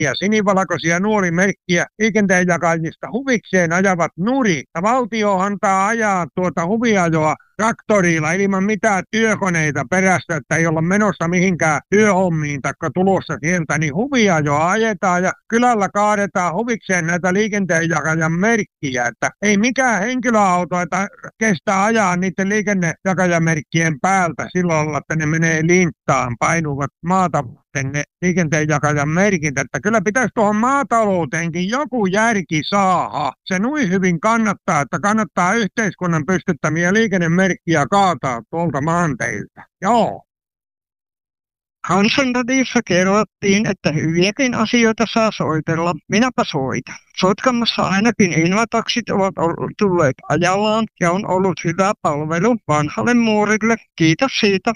merkkiä, sinivalkoisia nuolimerkkiä liikenteenjakajista huvikseen ajavat nurit. Ja valtio antaa ajaa huviajoa traktorilla ilman mitään työkoneita perässä, että ei olla menossa mihinkään työhommiin taikka tulossa sieltä, niin huviajoa ajetaan ja kylällä kaadetaan huvikseen näitä liikenteenjakajan merkkiä, että ei mikään henkilöauto, että kestää ajaa niiden liikennejakajamerkkien päältä silloin, että ne menee linttaan, painuvat maata ne liikenteenjakajan merkit, että kyllä pitäisi tuohon maatalouteenkin joku järki saada. Se noin hyvin kannattaa, että kannattaa yhteiskunnan pystyttämiä liikennemerkkiä kaataa tuolta maanteiltä. Joo. Kansanradiossa kerrottiin, että hyviäkin asioita saa soitella. Minäpä soitan. Sotkamossa ainakin invataksit ovat tulleet ajallaan ja on ollut hyvä palvelu vanhalle muurille. Kiitos siitä.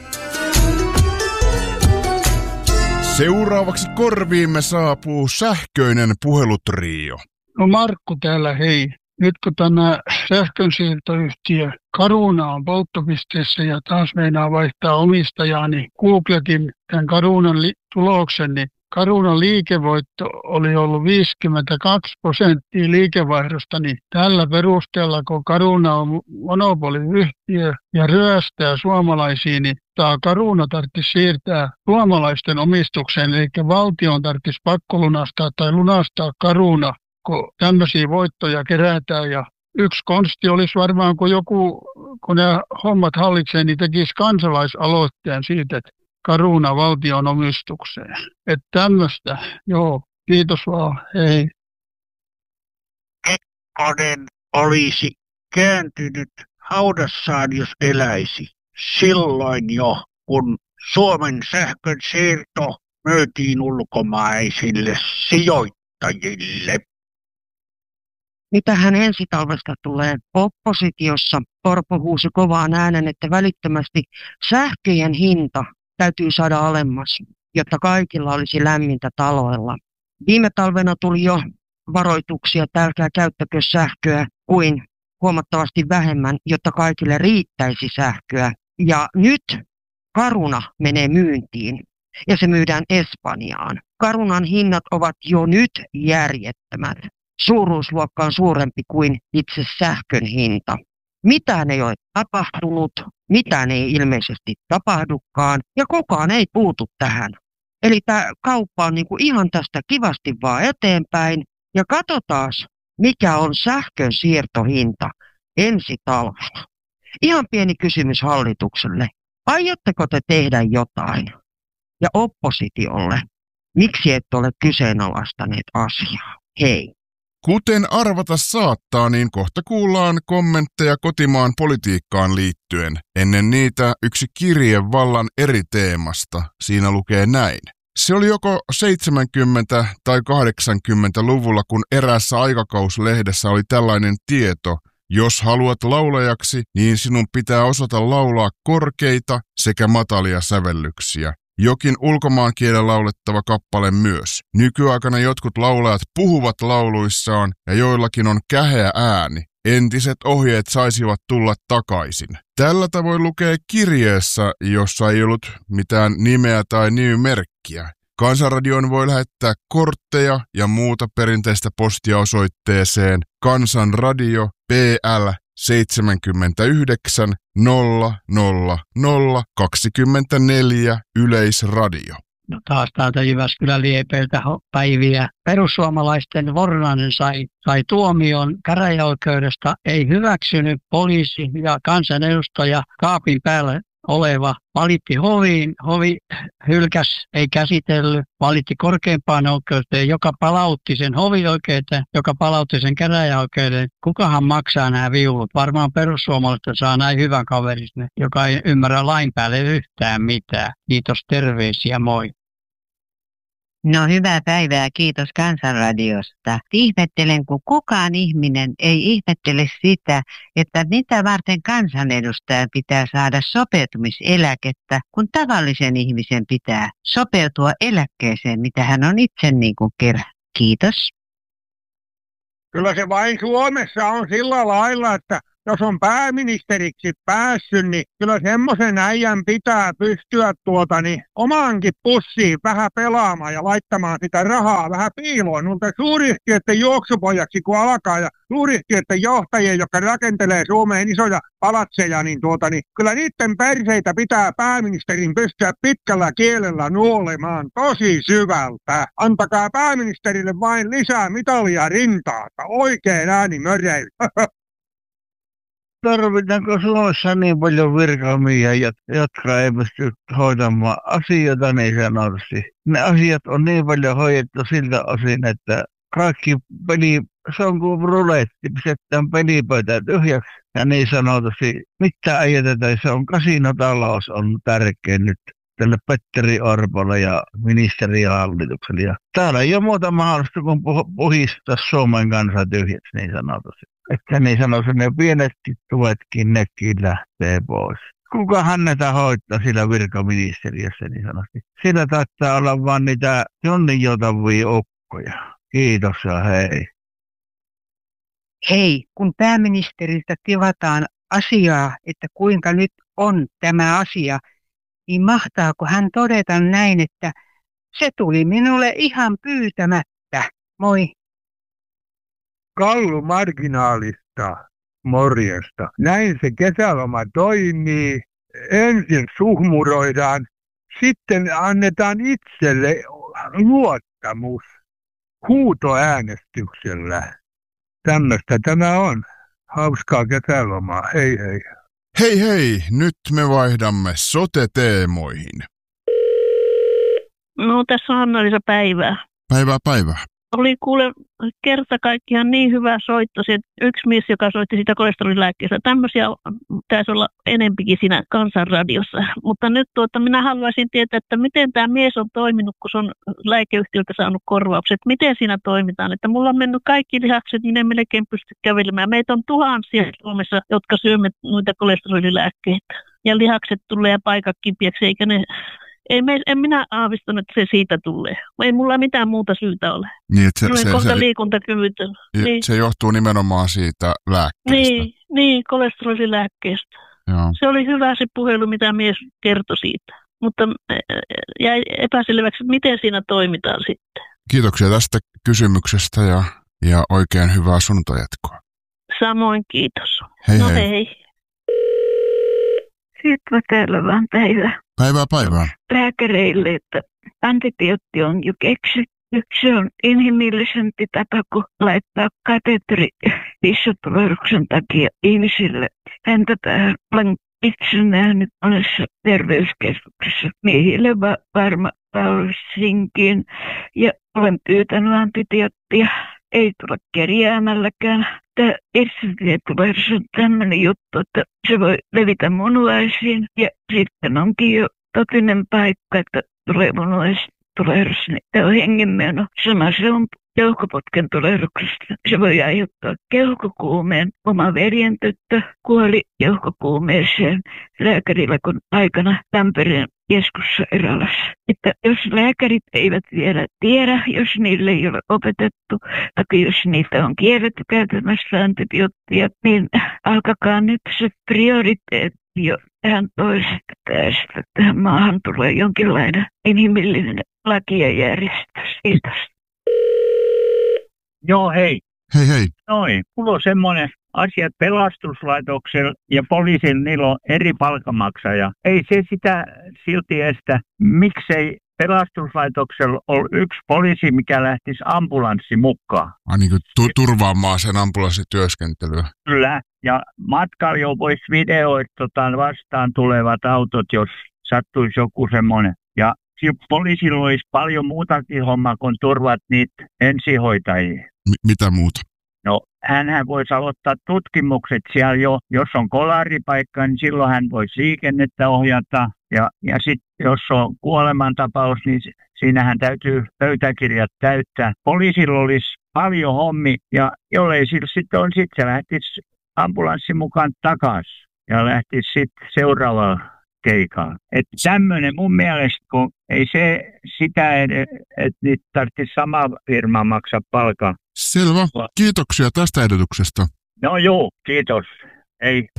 Seuraavaksi korviimme saapuu sähköinen puhelutrio. No Markku täällä, hei. Nyt kun tämä sähkönsiirtoyhtiö Caruna on polttopisteessä ja taas meinaa vaihtaa omistajaa, niin googletin tämän Carunan tuloksen, niin Carunan liikevoitto oli ollut 52% liikevaihdosta, niin tällä perusteella, kun Caruna on monopoliyhtiö ja ryöstää suomalaisiin, niin Caruna tarvitsisi siirtää suomalaisten omistukseen, eli valtion tarvitsisi pakkolunastaa tai lunastaa Caruna, kun tämmöisiä voittoja kerätään. Ja yksi konsti olisi varmaan, kun ne hommat hallitsee, niin tekisi kansalaisaloitteen siitä, että Caruna valtion omistukseen. Että tämmöistä, joo, kiitos vaan, hei. Kekkonen olisi kääntynyt haudassaan, jos eläisi. Silloin jo, kun Suomen sähkön siirto myytiin ulkomaisille sijoittajille. Mitähän ensi talvesta tulee? Oppositiossa Orpo huusi kovaan äänen, että välittömästi sähköjen hinta täytyy saada alemmas, jotta kaikilla olisi lämmintä taloilla. Viime talvena tuli jo varoituksia, että älkää käyttäkö sähköä kuin huomattavasti vähemmän, jotta kaikille riittäisi sähköä. Ja nyt Caruna menee myyntiin ja se myydään Espanjaan. Carunan hinnat ovat jo nyt järjettömät. Suuruusluokka on suurempi kuin itse sähkön hinta. Mitään ei ole tapahtunut, mitään ei ilmeisesti tapahdukaan ja kukaan ei puutu tähän. Eli tämä kauppa on ihan tästä kivasti vaan eteenpäin ja katsotaan, mikä on sähkön siirtohinta ensi talvena. Ihan pieni kysymys hallitukselle. Aiotteko te tehdä jotain? Ja oppositiolle, miksi ette ole kyseenalaistaneet asiaa? Hei. Kuten arvata saattaa, niin kohta kuullaan kommentteja kotimaan politiikkaan liittyen. Ennen niitä yksi kirje vallan eri teemasta. Siinä lukee näin. Se oli joko 70- tai 80-luvulla, kun eräässä aikakauslehdessä oli tällainen tieto. Jos haluat laulajaksi, niin sinun pitää osata laulaa korkeita sekä matalia sävellyksiä. Jokin ulkomaankielen laulettava kappale myös. Nykyaikana jotkut laulajat puhuvat lauluissaan ja joillakin on käheä ääni. Entiset ohjeet saisivat tulla takaisin. Tällä tavoin lukee kirjeessä, jossa ei ollut mitään nimeä tai nimimerkkiä. Kansanradioon voi lähettää kortteja ja muuta perinteistä postia osoitteeseen Kansanradio PL 79 000 24 Yleisradio. No taas täältä Jyväskylän Liepeiltä päiviä. Perussuomalaisten Vornanen sai tuomion käräjäoikeudesta, ei hyväksynyt poliisi ja kansanedustaja kaapin päällä oleva. Valitti hoviin, hovi hylkäs, ei käsitellyt, valitti korkeimpaan oikeuteen, joka palautti sen hovioikeuteen, joka palautti sen käräjäoikeuden. Kukahan maksaa nämä viulut? Varmaan perussuomalaiset saa näin hyvän kaverin, joka ei ymmärrä lain päälle yhtään mitään. Kiitos, terveisiä, moi. No hyvää päivää, kiitos Kansanradiosta. Ihmettelen, kun kukaan ihminen ei ihmettele sitä, että mitä varten kansanedustajan pitää saada sopeutumiseläkettä, kun tavallisen ihmisen pitää sopeutua eläkkeeseen, mitä hän on itse kerran. Kiitos. Kyllä se vain Suomessa on sillä lailla, että jos on pääministeriksi päässyt, niin kyllä semmoisen äijän pitää pystyä omaankin pussiin vähän pelaamaan ja laittamaan sitä rahaa vähän piiloon. Noilta suuryhtiöiden juoksupojaksi kun alkaa ja suuryhtiöiden johtajien, jotka rakentelee Suomeen isoja palatseja, niin kyllä niiden perseitä pitää pääministerin pystyä pitkällä kielellä nuolemaan tosi syvältä. Antakaa pääministerille vain lisää mitalia rintaata. Oikein äänimöreillä. Tarvitaanko Suomessa niin paljon virkamiehiä, jotka ei pysty hoitamaan asioita niin sanotusti? Ne asiat on niin paljon hoidettu siltä osin, että kaikki se on kuin ruletti, pistetään pelipöytä tyhjäksi ja niin sanotusti mitä ei jätetä. Se on kasinotalous on tärkein nyt tälle Petteri Orpolle ja ministeriöhallitukselle. Ja täällä ei ole muuta mahdollista kuin puhistaa Suomen kansa tyhjäksi niin sanotusti. Että niin sanotusti ne pienetkin tuetkin nekin lähtee pois. Kukahan näitä hoitaa sillä virkaministeriössä niin sanotusti? Sillä taitaa olla vaan niitä jonninjoutavia ukkoja. Kiitos ja hei. Hei, kun pääministeriltä tivataan asiaa, että kuinka nyt on tämä asia, niin mahtaako hän todeta näin, että se tuli minulle ihan pyytämättä. Moi. Kallu Marginaalista, morjesta. Näin se kesäloma toimii. Ensin suhmuroidaan, sitten annetaan itselle luottamus huutoäänestyksellä. Tämmöistä tämä on. Hauskaa kesälomaa. Hei hei. Hei hei, nyt me vaihdamme sote-teemoihin. No tässä on Anna-Liisa päivää. Päivää. Oli kuule kerta kaikkiaan niin hyvä soitto, se yksi mies, joka soitti sitä kolesterolilääkkeestä. Tämmöisiä taisi olla enempikin siinä Kansanradiossa. Mutta nyt minä haluaisin tietää, että miten tämä mies on toiminut, kun se on lääkeyhtiöltä saanut korvaukset. Miten siinä toimitaan? Että mulla on mennyt kaikki lihakset, niin en melkein pysty kävelemään. Meitä on tuhansia Suomessa, jotka syömme noita kolesterolilääkkeitä. Ja lihakset tulee ja paikat kipiäksi, eikä ne... En minä aavistanut, että se siitä tulee. Ei mulla mitään muuta syytä ole. Niin, että olen kohta liikuntakyvytön. Niin. Se johtuu nimenomaan siitä lääkkeestä. Niin, kolesterolilääkkeestä. Joo. Se oli hyvä se puhelu, mitä mies kertoi siitä. Mutta jäi epäselväksi, että miten siinä toimitaan sitten. Kiitoksia tästä kysymyksestä ja oikein hyvää sunnuntajatkoa. Samoin kiitos. Hei no hei. hei. Sitten täällä vaan päivä. Päivää. Lääkäreille, että antibiootti on jo keksitty. Se on inhimillisempi tapa kuin laittaa kateeteri pissotulehduksen takia ihmisille. Häntä tähän olen itse nähnyt monessa terveyskeskuksessa miehille varma pausinkin ja olen pyytänyt antibioottia. Ei tule kerjäämälläkään. Tämä irssitietulehdus on tämmöinen juttu, että se voi levitä munuaisiin ja sitten onkin jo totinen paikka, että tulee munuaistulehdus, niin tämä on hengenmeno. Sama se on keuhkoputken tulehduksesta. Se voi aiheuttaa keuhkokuumeen. Oma veljen tyttö kuoli keuhkokuumeeseen lääkärillä, kun aikana Tampereen keskussairaalassa. Että jos lääkärit eivät vielä tiedä, jos niille ei ole opetettu, tai jos niitä on kielletty käytämässä antibioottia, niin alkakaa nyt se prioriteetti jo tähän toisesta tästä. Tähän maahan tulee jonkinlainen inhimillinen laki ja järjestys. Kiitos. Joo, hei. Hei. Noin, mulla on semmoinen asia, että pelastuslaitoksella ja poliisilla niillä on eri palkanmaksaja. Ei se sitä silti estä. Miksei pelastuslaitoksella ole yksi poliisi, mikä lähtisi ambulanssi mukaan? Niin kuin turvaamaan sen ambulanssityöskentelyä. Kyllä, ja matkalla jo voisi videoida vastaan tulevat autot, jos sattuisi joku semmoinen. Ja poliisilla olisi paljon muutakin hommaa, kun turvat niitä ensihoitajia. Mitä muuta? No, hänhän voisi aloittaa tutkimukset siellä jo. Jos on kolaripaikka, niin silloin hän voisi liikennettä ohjata. Ja sitten jos on kuolemantapaus, niin siinähän täytyy pöytäkirjat täyttää. Poliisilla olisi paljon hommi, ja jollei sillä sitten on, sitten se lähtisi ambulanssin mukaan takaisin ja lähtisi sitten seuraavalla keikalla. Että tämmöinen mun mielestä, kun ei se sitä, että niitä tarvitsisi sama firma maksaa palkan. Selvä. Kiitoksia tästä ehdotuksesta. No joo, kiitos. Hei.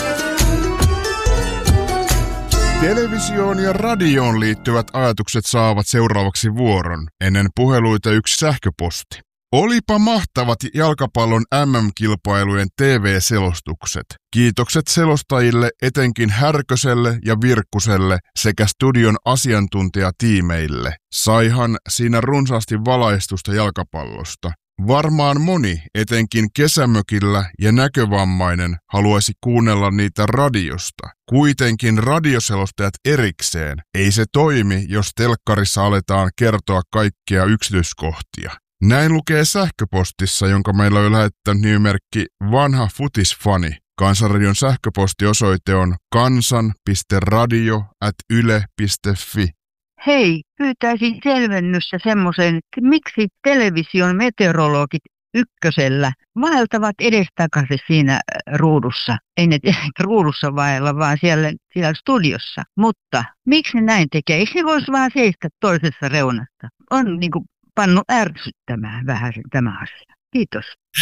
Televisioon ja radioon liittyvät ajatukset saavat seuraavaksi vuoron. Ennen puheluita yksi sähköposti. Olipa mahtavat jalkapallon MM-kilpailujen TV-selostukset. Kiitokset selostajille, etenkin Härköselle ja Virkkuselle sekä studion asiantuntijatiimeille. Saihan siinä runsaasti valaistusta jalkapallosta. Varmaan moni, etenkin kesämökillä ja näkövammainen, haluaisi kuunnella niitä radiosta. Kuitenkin radioselostajat erikseen. Ei se toimi, jos telkkarissa aletaan kertoa kaikkia yksityiskohtia. Näin lukee sähköpostissa, jonka meillä on lähettänyt nimimerkki Vanha Futisfani. Kansanradion sähköpostiosoite on kansan.radio@yle.fi. Hei, pyytäisin selvennystä semmoisen, että miksi television meteorologit Ykkösellä vaeltavat edestakaisin siinä ruudussa. Ei ne ruudussa vaella, vaan siellä studiossa. Mutta miksi ne näin tekee? Eikö ne voisi vaan seistä toisessa reunassa? On niin kuin pannut ärsyttämään vähän tämä asia. Kiitos.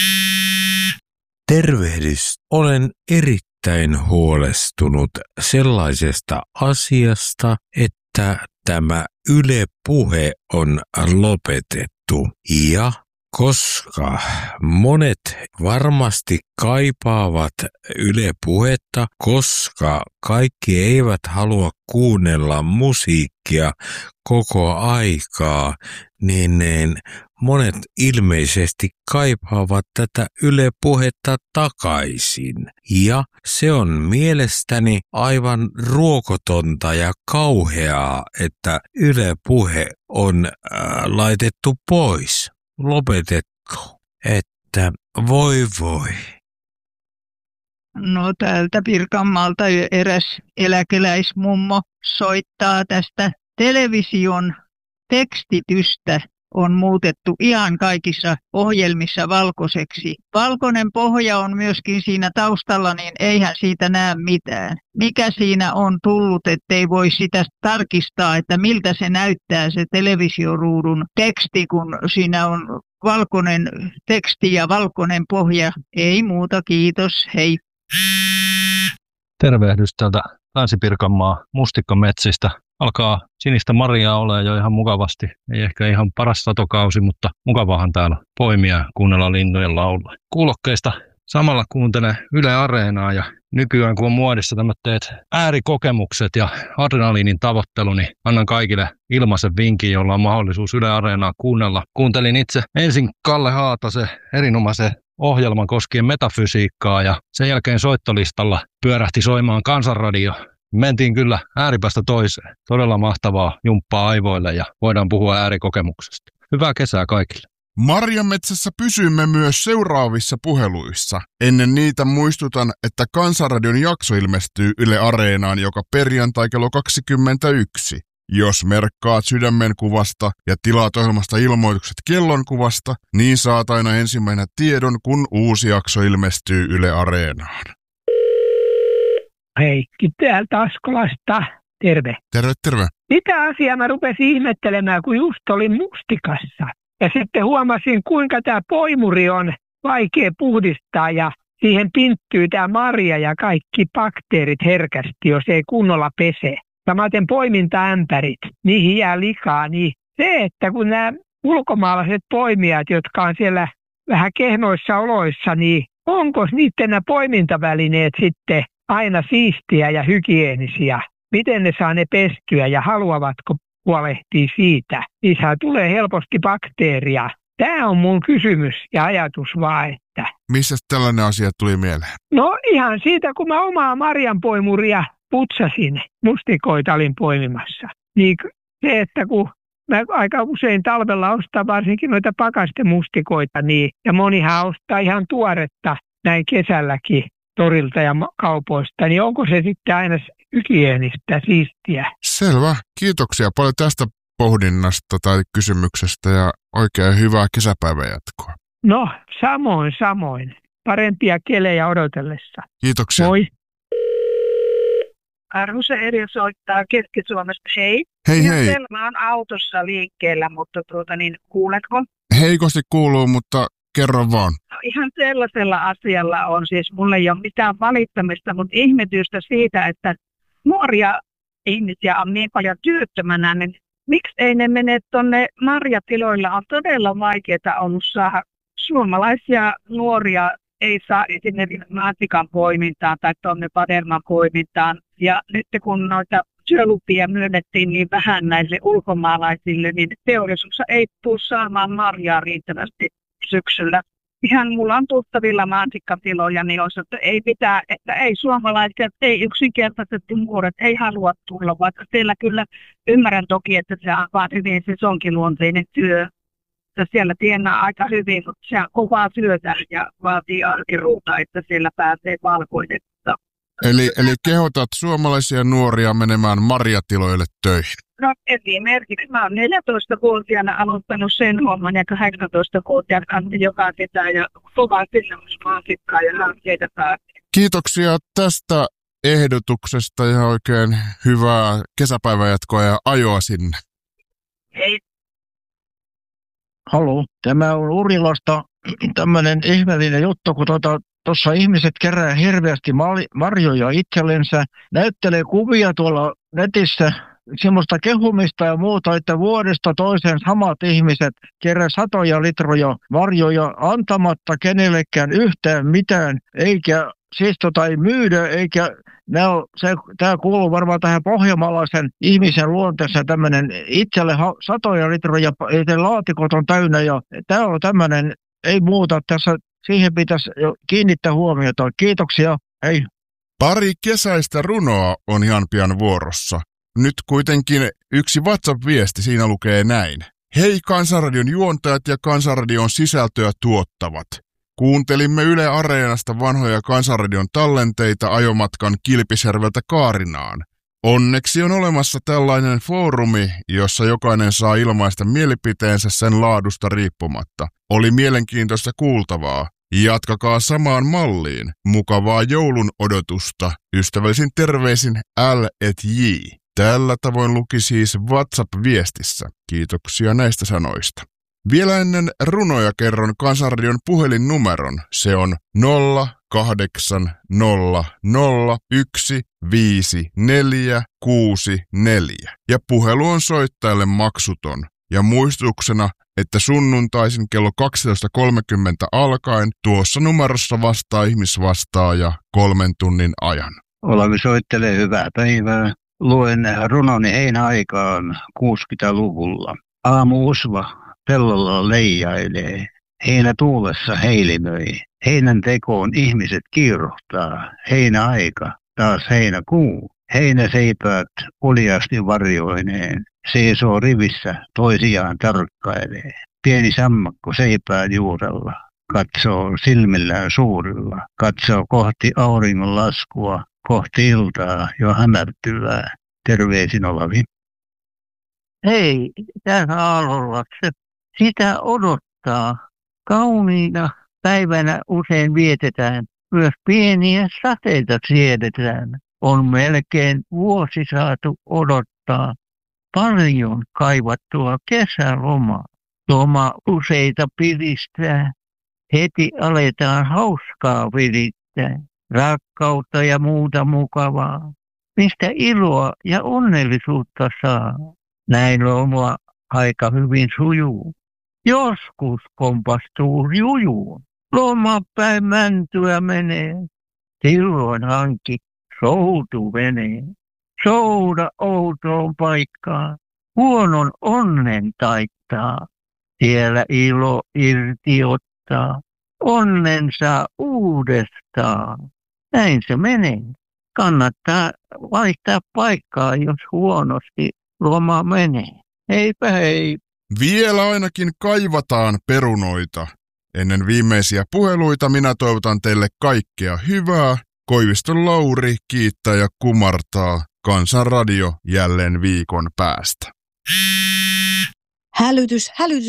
Tervehdys. Olen erittäin huolestunut sellaisesta asiasta, että tämä Yle Puhe on lopetettu. Ja koska monet varmasti kaipaavat Yle Puhetta, koska kaikki eivät halua kuunnella musiikkia koko aikaa, niin monet ilmeisesti kaipaavat tätä Yle Puhetta takaisin. Ja se on mielestäni aivan ruokotonta ja kauheaa, että Yle Puhe on laitettu pois. Lopetettu, että voi. No täältä Pirkanmaalta eräs eläkeläismummo soittaa tästä television tekstitystä. On muutettu ihan kaikissa ohjelmissa valkoiseksi. Valkoinen pohja on myöskin siinä taustalla, niin eihän siitä näe mitään. Mikä siinä on tullut, ettei voi sitä tarkistaa, että miltä se näyttää se televisioruudun teksti, kun siinä on valkoinen teksti ja valkoinen pohja. Ei muuta, kiitos, hei. Tervehdys täältä Länsi-Pirkanmaa mustikkametsistä. Alkaa sinistä marjaa olla jo ihan mukavasti. Ei ehkä ihan paras satokausi, mutta mukavahan täällä poimia ja kuunnella lintujen laulua. Kuulokkeista samalla kuuntele Yle Areenaa ja nykyään kun on muodissa tämmöiset äärikokemukset ja adrenaliinin tavoittelu, niin annan kaikille ilmaisen vinkin, jolla on mahdollisuus Yle Areenaa kuunnella. Kuuntelin itse ensin Kalle Haatasen erinomaisen ohjelman koskien metafysiikkaa ja sen jälkeen soittolistalla pyörähti soimaan Kansanradio. Mentiin kyllä ääripäästä toiseen. Todella mahtavaa jumppaa aivoille ja voidaan puhua äärikokemuksesta. Hyvää kesää kaikille. Marjanmetsässä pysymme myös seuraavissa puheluissa. Ennen niitä muistutan, että Kansanradion jakso ilmestyy Yle Areenaan joka perjantai kello 21. Jos merkkaat sydämen kuvasta ja tilaat ohjelmasta ilmoitukset kellonkuvasta, niin saat aina ensimmäisenä tiedon, kun uusi jakso ilmestyy Yle Areenaan. Heikki täältä Askolasta. Terve. Terve. Mitä asiaa mä rupesin ihmettelemään, kun just olin mustikassa. Ja sitten huomasin, kuinka tämä poimuri on vaikea puhdistaa ja siihen pinttyy tämä marja ja kaikki bakteerit herkästi, jos ei kunnolla pese. Samaten poimintaämpärit, niihin jää likaa. Niin se, että kun nämä ulkomaalaiset poimijat, jotka on siellä vähän kehnoissa oloissa, niin onko niiden nämä poimintavälineet sitten aina siistiä ja hygienisiä? Miten ne saa ne pestyä ja haluavatko huolehtia siitä? Niissä tulee helposti bakteeria. Tämä on mun kysymys ja ajatus vaan, että... Missä tällainen asia tuli mieleen? No ihan siitä, kun mä omaa marjanpoimuria putsasin, mustikoita olin poimimassa. Niin se, että kun mä aika usein talvella ostan varsinkin noita pakastemustikoita, niin, ja monihan ostaa ihan tuoretta näin kesälläkin torilta ja kaupoista, niin onko se sitten aina hygienistä, siistiä? Selvä. Kiitoksia paljon tästä pohdinnasta tai kysymyksestä ja oikein hyvää kesäpäivän jatkoa. No, samoin. Parempia kelejä odotellessa. Kiitoksia. Moi. Arvoisa Erja soittaa Keski-Suomesta. Hei. Hei. Mä oon autossa liikkeellä, mutta kuuletko? Heikosti kuuluu, mutta kerro vaan. Ihan sellaisella asialla on siis, mulla ei ole mitään valittamista, mutta ihmetystä siitä, että nuoria ihmisiä on niin paljon työttömänä, niin miksi ei ne mene tuonne marjatiloilla? On todella vaikeaa ollut saada suomalaisia nuoria, ei saa esimerkiksi mansikan poimintaan tai tuonne padelman poimintaan. Ja nyt kun noita työlupia myönnettiin niin vähän näille ulkomaalaisille, niin teollisuus ei tule saamaan marjaa riittävästi syksyllä. Ihan mulla on tuttavilla mansikkatiloja, niin olisi, että ei pitää, että ei suomalaiset, ei yksinkertaisesti nuoret, ei halua tulla, vaikka siellä kyllä ymmärrän toki, että se on vaan hyvin sesonkiluonteinen työ. Ja siellä tienaa aika hyvin, mutta se on kovaa työtä ja vaatii arkiruuta, että siellä pääsee valkoitettua. Eli kehotat suomalaisia nuoria menemään marjatiloille töihin? No esimerkiksi mä oon 14-vuotiaana aloittanut sen homman ja 18-vuotiaana kanssa joka ketään ja kovasti mansikkaa ja hankkeita pääsee. Kiitoksia tästä ehdotuksesta ja oikein hyvää kesäpäivänjatkoa ja ajoa sinne. Hei. Haloo, tämä on Urilasta tämmöinen ihmeellinen juttu, kun tuossa ihmiset kerää hirveästi marjoja itsellensä, näyttelee kuvia tuolla netissä, semmoista kehumista ja muuta, että vuodesta toiseen samat ihmiset kerää satoja litroja marjoja antamatta kenellekään yhtään mitään, eikä siis ei myydä, eikä tämä kuuluu varmaan tähän pohjanmaalaisen ihmisen luonteessa tämmöinen itselle satoja litroja, laatikot on täynnä ja tämä on tämmöinen, ei muuta tässä. Siihen pitäisi kiinnittää huomiota. Kiitoksia. Hei. Pari kesäistä runoa on ihan pian vuorossa. Nyt kuitenkin yksi WhatsApp-viesti, siinä lukee näin. Hei Kansanradion juontajat ja Kansanradion sisältöä tuottavat. Kuuntelimme Yle Areenasta vanhoja Kansanradion tallenteita ajomatkan Kilpisjärveltä Kaarinaan. Onneksi on olemassa tällainen foorumi, jossa jokainen saa ilmaista mielipiteensä sen laadusta riippumatta. Oli mielenkiintoista kuultavaa. Jatkakaa samaan malliin. Mukavaa joulun odotusta. Ystävällisin terveisin L&J. Tällä tavoin luki siis WhatsApp-viestissä. Kiitoksia näistä sanoista. Vielä ennen runoja kerron Kansanradion puhelinnumeron. Se on 0800155464 ja puhelu on soittajalle maksuton. Ja muistutuksena, että sunnuntaisin kello 12.30 alkaen tuossa numerossa vastaa ihmisvastaaja 3 tunnin ajan. Olavi soittelee hyvää päivää. Luen runoni heinäaikaan 60-luvulla. Aamu-usva pellolla leijailee. Heinä tuulessa heilimöi. Heinän tekoon ihmiset kiirohtaa. Heinäaika, taas heinäkuu. Heinäseipäät uljasti varjoineen. Seisoo rivissä, toisiaan tarkkailee. Pieni sammakko seipään juurella. Katsoo silmillään suurilla. Katsoo kohti auringon laskua. Kohti iltaa jo hämärtyvää. Terveisin Olavi. Hei, täällä Aalolakse. Sitä odottaa. Kauniina päivänä usein vietetään. Myös pieniä sateita siedetään. On melkein vuosi saatu odottaa. Paljon kaivattua kesälomaa. Loma useita piristää. Heti aletaan hauskaa virittää. Rakkautta ja muuta mukavaa. Mistä iloa ja onnellisuutta saa. Näin loma aika hyvin sujuu. Joskus kompastuu jujuun. Lomapäin mäntyä menee. Silloin hanki soutuveneen. Souda outoon paikkaan. Huonon onnen taittaa. Siellä ilo irti ottaa. Onnen saa uudestaan. Näin se menee. Kannattaa vaihtaa paikkaa, jos huonosti loma menee. Heipä hei. Vielä ainakin kaivataan perunoita. Ennen viimeisiä puheluita minä toivotan teille kaikkea hyvää. Koiviston Lauri kiittää ja kumartaa. Kansanradio jälleen viikon päästä. Hälytys, hälytys.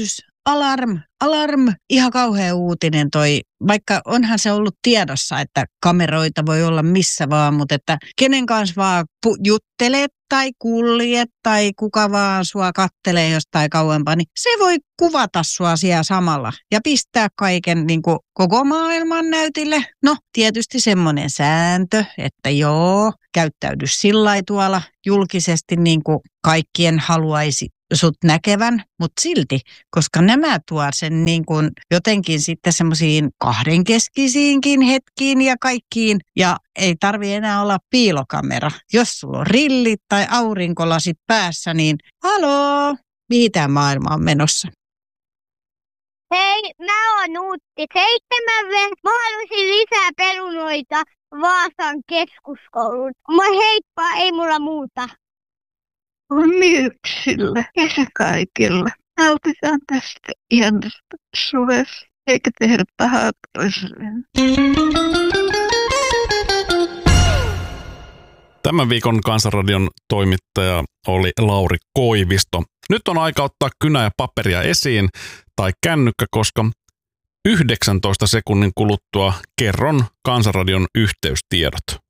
alarm, ihan kauhea uutinen toi, vaikka onhan se ollut tiedossa, että kameroita voi olla missä vaan, mutta että kenen kanssa vaan juttelet tai kuljet tai kuka vaan sua kattelee jostain kauempaa, niin se voi kuvata sua siellä samalla ja pistää kaiken niin kuin koko maailman näytille. No tietysti semmoinen sääntö, että joo, käyttäydy sillai tuolla julkisesti niin kuin kaikkien haluaisi sut näkevän, mutta silti, koska nämä tuo sen niin kuin jotenkin sitten semmoisiin kahdenkeskisiinkin hetkiin ja kaikkiin, ja ei tarvi enää olla piilokamera. Jos sulla on rillit tai aurinkolasit päässä, niin haloo, mihin tämä maailma on menossa? Hei, mä oon Nuutti 7V. Mä haluaisin lisää perunoita Vaasan keskuskouluun. Heippa, ei mulla muuta. Onniyksille, kesä kaikille. Nautitaan tästä ihanasta suvesta, eikä tehdä pahaa toisilleen. Tämän viikon Kansanradion toimittaja oli Lauri Koivisto. Nyt on aika ottaa kynä ja paperia esiin tai kännykkä, koska 19 sekunnin kuluttua kerron Kansanradion yhteystiedot.